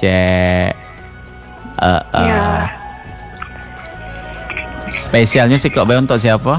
Cek. Ya, Spesialnya sih kok Be untuk siapa?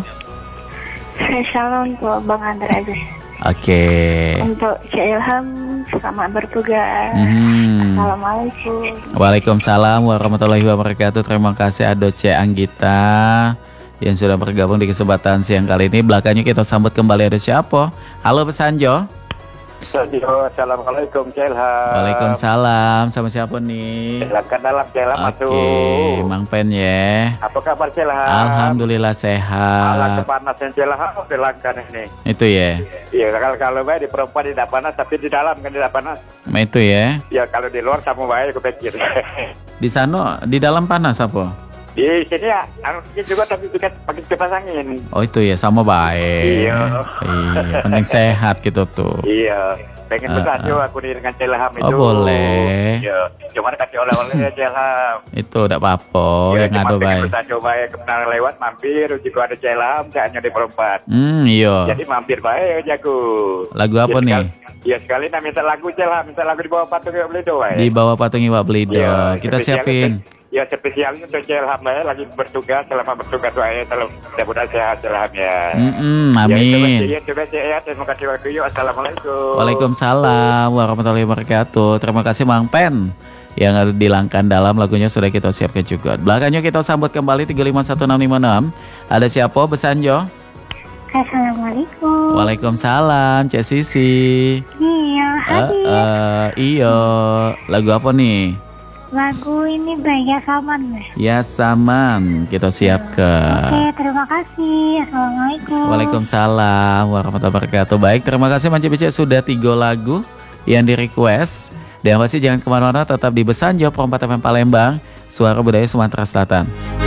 spesial untuk Bang Andre aja. Oke. Untuk Cik Ilham, selamat bertugas. Mhm. Assalamualaikum. Waalaikumsalam warahmatullahi wabarakatuh. Terima kasih Adoce Anggita yang sudah bergabung di kesempatan siang kali ini. Belakangnya kita sambut kembali ada siapa? Halo Pesanjo. Assalamualaikum Celha. Waalaikumsalam. Sama siapa nih? Silakan dalam Celha masuk. Oke, Mang Pen ya. Apa kabar Celha? Alhamdulillah Alat sehat. kepanasan Celha silakan ini. Itu ya. Iya kalau baik di perempuan tidak panas tapi di dalam kan tidak panas. Itu ya. Ya kalau di luar sama baik aku pikir. Di sana di dalam panas apa? Di sini ya anginnya juga tapi pakai kipas angin. Oh itu ya sama baik. Iya. Iya, penting sehat gitu tuh. Iya. Pengen pesan juga aku nih dengan Celham itu. Oh boleh. Iya. Cuman kasih oleh-oleh ya Celham. Itu udah apa-apa yang ada baik. Pesan coba ya kemarin lewat mampir juga ada Celham hanya di perempat. Iya. Jadi mampir baik jago. Lagu apa Ya, nih? Ya sekali minta lagu Celham, minta lagu di bawah patung Iwak Belido. Di bawah patung Iwak Belido. Ya, Kita spesialnya- siapin. Ya spesialnya untuk Celham ya lagi bertugas selama bertugas saya selalu mudah sehat Celham ya. Amin. Ya coba ya terima kasih waktu yuk. Assalamualaikum. Waalaikumsalam warahmatullahi wabarakatuh. Terima kasih Mang Pen yang ada di Langkan Dalam, lagunya sudah kita siapkan juga. Belakangnya kita sambut kembali 351656. Ada siapa Besanjo? Assalamualaikum. Waalaikumsalam Cek Sisi. Iya, hadir. Iya. Lagu apa nih? Lagu ini Baya Saman. Ya Saman, kita siapkan. Oke, terima kasih. Assalamualaikum. Waalaikumsalam warahmatullahi wabarakatuh. Baik, terima kasih Manci Bice sudah 3 lagu yang di request. Dan pasti jangan kemana-mana, tetap di Besanjo Perempat FM Palembang, Suara Budaya Sumatera Selatan.